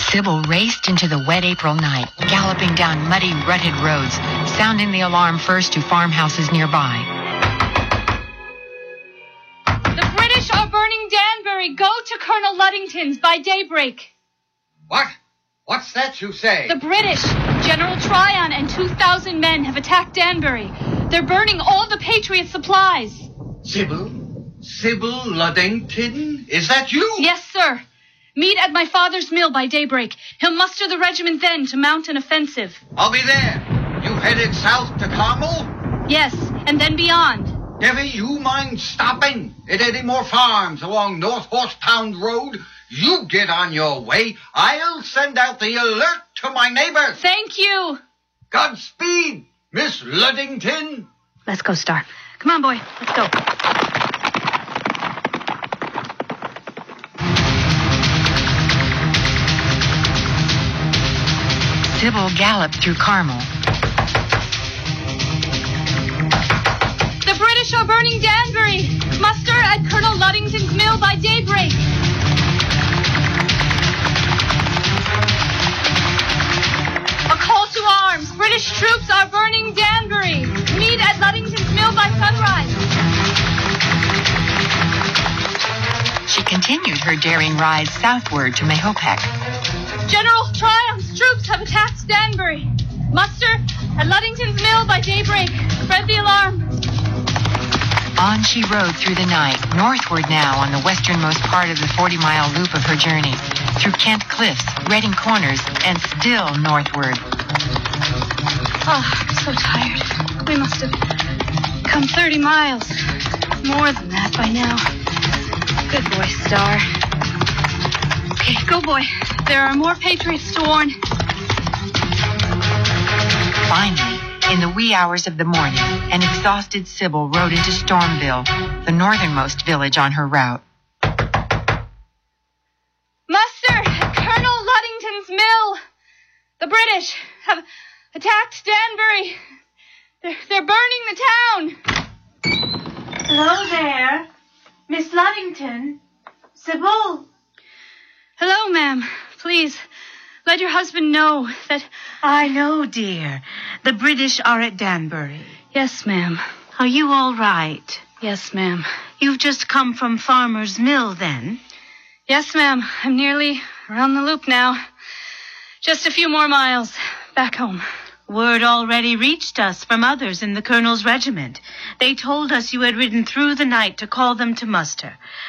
Sybil raced into the wet April night, galloping down muddy, rutted roads, sounding the alarm first to farmhouses nearby. The British are burning Danbury. Go to Colonel Luddington's by daybreak. What? What's that you say? The British, General Tryon and 2,000 men have attacked Danbury. They're burning all the Patriot supplies. Sybil? Sybil Luddington? Is that you? Yes, sir. Meet at my father's mill by daybreak. He'll muster the regiment then to mount an offensive. I'll be there. You headed south to Carmel? Yes, and then beyond. Debbie, you mind stopping at any more farms along North Horsepound Road? You get on your way. I'll send out the alert to my neighbors. Thank you. Godspeed, Miss Luddington. Let's go, Star. Come on, boy. Let's go. Sybil galloped through Carmel. The British are burning Danbury. Muster at Colonel Luddington's mill by daybreak. A call to arms. British troops are burning Danbury. Meet at Luddington's mill by sunrise. She continued her daring ride southward to Mahopac. General Tryon's troops have attacked Danbury. Muster at Luddington's mill by daybreak. Spread the alarm. On she rode through the night, northward now on the westernmost part of the 40-mile loop of her journey, through Kent Cliffs, Redding Corners, and still northward. Oh, I'm so tired. We must have come 30 miles. More than that by now. Good boy, Star. Okay, go, boy. There are more Patriots to warn. Finally, in the wee hours of the morning, an exhausted Sybil rode into Stormville, the northernmost village on her route. Muster at Colonel Luddington's mill. The British have attacked Danbury. They're burning the town. Hello there. Miss Luddington. Sybil. Hello, ma'am. Please, let your husband know that... I know, dear. The British are at Danbury. Yes, ma'am. Are you all right? Yes, ma'am. You've just come from Farmer's Mill, then? Yes, ma'am. I'm nearly around the loop now. Just a few more miles. Back home. Word already reached us from others in the Colonel's regiment. They told us you had ridden through the night to call them to muster.